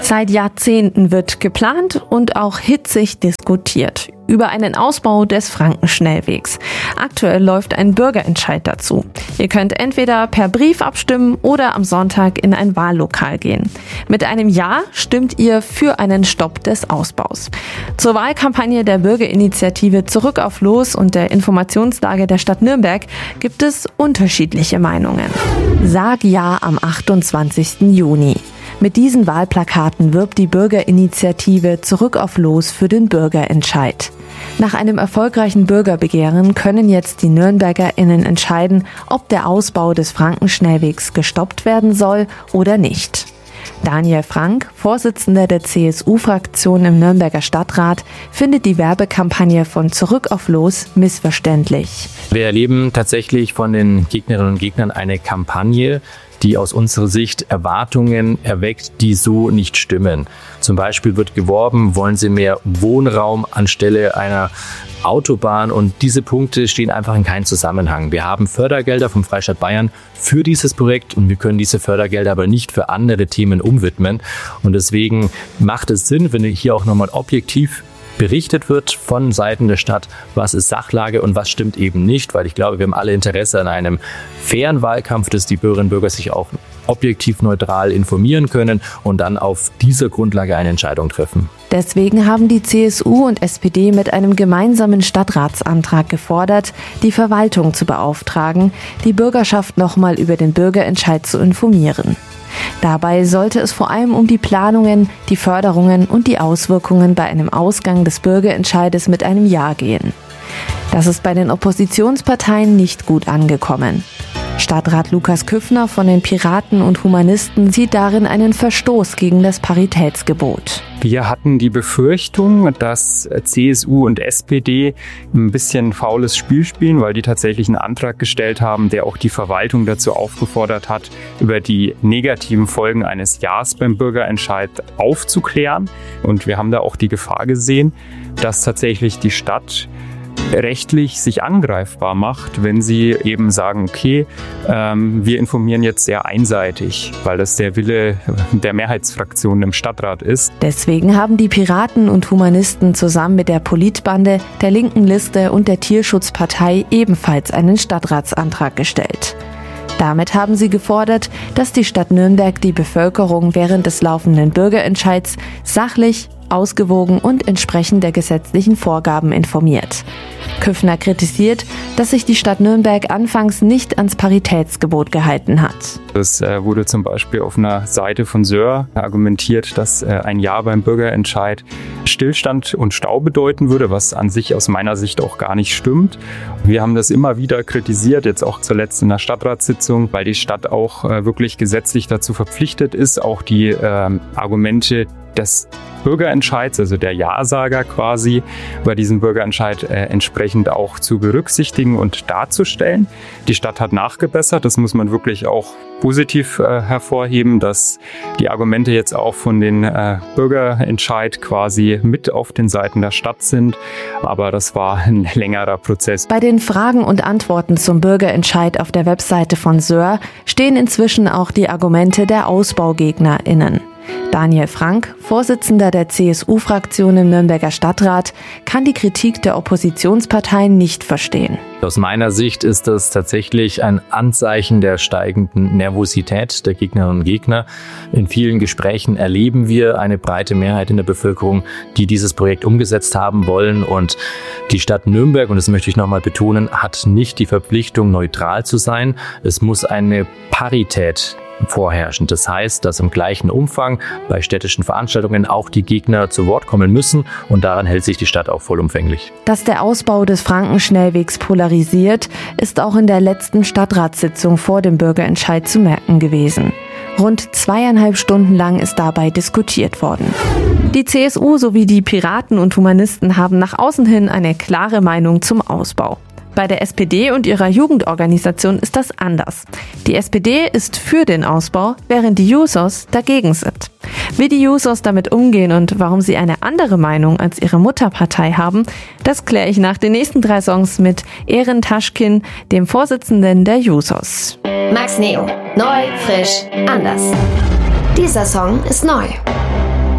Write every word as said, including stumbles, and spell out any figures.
Seit Jahrzehnten wird geplant und auch hitzig diskutiert über einen Ausbau des Frankenschnellwegs. Aktuell läuft ein Bürgerentscheid dazu. Ihr könnt entweder per Brief abstimmen oder am Sonntag in ein Wahllokal gehen. Mit einem Ja stimmt ihr für einen Stopp des Ausbaus. Zur Wahlkampagne der Bürgerinitiative Zurück auf Los und der Informationslage der Stadt Nürnberg gibt es unterschiedliche Meinungen. Sag Ja am achtundzwanzigsten Juni. Mit diesen Wahlplakaten wirbt die Bürgerinitiative Zurück auf Los für den Bürgerentscheid. Nach einem erfolgreichen Bürgerbegehren können jetzt die NürnbergerInnen entscheiden, ob der Ausbau des Frankenschnellwegs gestoppt werden soll oder nicht. Daniel Frank, Vorsitzender der C S U-Fraktion im Nürnberger Stadtrat, findet die Werbekampagne von Zurück auf Los missverständlich. Wir erleben tatsächlich von den Gegnerinnen und Gegnern eine Kampagne, die aus unserer Sicht Erwartungen erweckt, die so nicht stimmen. Zum Beispiel wird geworben, wollen sie mehr Wohnraum anstelle einer Autobahn, und diese Punkte stehen einfach in keinem Zusammenhang. Wir haben Fördergelder vom Freistaat Bayern für dieses Projekt und wir können diese Fördergelder aber nicht für andere Themen umwidmen, und deswegen macht es Sinn, wenn hier auch nochmal objektiv berichtet wird von Seiten der Stadt, was ist Sachlage und was stimmt eben nicht, weil ich glaube, wir haben alle Interesse an einem fairen Wahlkampf, dass die Bürgerinnen und Bürger sich auch objektiv neutral informieren können und dann auf dieser Grundlage eine Entscheidung treffen. Deswegen haben die C S U und S P D mit einem gemeinsamen Stadtratsantrag gefordert, die Verwaltung zu beauftragen, die Bürgerschaft nochmal über den Bürgerentscheid zu informieren. Dabei sollte es vor allem um die Planungen, die Förderungen und die Auswirkungen bei einem Ausgang des Bürgerentscheides mit einem Ja gehen. Das ist bei den Oppositionsparteien nicht gut angekommen. Stadtrat Lukas Küffner von den Piraten und Humanisten sieht darin einen Verstoß gegen das Paritätsgebot. Wir hatten die Befürchtung, dass C S U und S P D ein bisschen faules Spiel spielen, weil die tatsächlich einen Antrag gestellt haben, der auch die Verwaltung dazu aufgefordert hat, über die negativen Folgen eines Ja's beim Bürgerentscheid aufzuklären. Und wir haben da auch die Gefahr gesehen, dass tatsächlich die Stadt rechtlich sich angreifbar macht, wenn sie eben sagen, okay, ähm, wir informieren jetzt sehr einseitig, weil das der Wille der Mehrheitsfraktionen im Stadtrat ist. Deswegen haben die Piraten und Humanisten zusammen mit der Politbande, der Linken Liste und der Tierschutzpartei ebenfalls einen Stadtratsantrag gestellt. Damit haben sie gefordert, dass die Stadt Nürnberg die Bevölkerung während des laufenden Bürgerentscheids sachlich, ausgewogen und entsprechend der gesetzlichen Vorgaben informiert. Küffner kritisiert, dass sich die Stadt Nürnberg anfangs nicht ans Paritätsgebot gehalten hat. Es äh, wurde zum Beispiel auf einer Seite von Söhr argumentiert, dass äh, ein Ja beim Bürgerentscheid Stillstand und Stau bedeuten würde, was an sich aus meiner Sicht auch gar nicht stimmt. Wir haben das immer wieder kritisiert, jetzt auch zuletzt in der Stadtratssitzung, weil die Stadt auch äh, wirklich gesetzlich dazu verpflichtet ist, auch die äh, Argumente des Bürgerentscheids, also der Ja-Sager quasi, bei diesem Bürgerentscheid äh, entsprechend auch zu berücksichtigen und darzustellen. Die Stadt hat nachgebessert, das muss man wirklich auch positiv äh, hervorheben, dass die Argumente jetzt auch von den äh, Bürgerentscheid quasi mit auf den Seiten der Stadt sind, aber das war ein längerer Prozess. Bei den Fragen und Antworten zum Bürgerentscheid auf der Webseite von Söhr stehen inzwischen auch die Argumente der AusbaugegnerInnen. Daniel Frank, Vorsitzender der C S U-Fraktion im Nürnberger Stadtrat, kann die Kritik der Oppositionsparteien nicht verstehen. Aus meiner Sicht ist das tatsächlich ein Anzeichen der steigenden Nervosität der Gegnerinnen und Gegner. In vielen Gesprächen erleben wir eine breite Mehrheit in der Bevölkerung, die dieses Projekt umgesetzt haben wollen. Und die Stadt Nürnberg, und das möchte ich nochmal betonen, hat nicht die Verpflichtung, neutral zu sein. Es muss eine Parität vorherrschen. Das heißt, dass im gleichen Umfang bei städtischen Veranstaltungen auch die Gegner zu Wort kommen müssen, und daran hält sich die Stadt auch vollumfänglich. Dass der Ausbau des Frankenschnellwegs polarisiert, ist auch in der letzten Stadtratssitzung vor dem Bürgerentscheid zu merken gewesen. Rund zweieinhalb Stunden lang ist dabei diskutiert worden. Die C S U sowie die Piraten und Humanisten haben nach außen hin eine klare Meinung zum Ausbau. Bei der S P D und ihrer Jugendorganisation ist das anders. Die S P D ist für den Ausbau, während die Jusos dagegen sind. Wie die Jusos damit umgehen und warum sie eine andere Meinung als ihre Mutterpartei haben, das kläre ich nach den nächsten drei Songs mit Eren Taschkin, dem Vorsitzenden der Jusos. Max Neo. Neu, frisch, anders. Dieser Song ist neu.